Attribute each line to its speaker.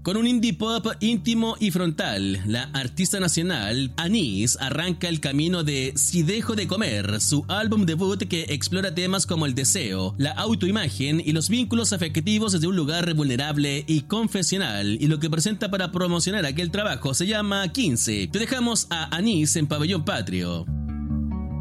Speaker 1: Con un indie pop íntimo y frontal, la artista nacional Anís arranca el camino de Si Dejo de Comer, su álbum debut que explora temas como el deseo, la autoimagen y los vínculos afectivos desde un lugar vulnerable y confesional, y lo que presenta para promocionar aquel trabajo se llama 15. Te dejamos a Anís en Pabellón Patrio.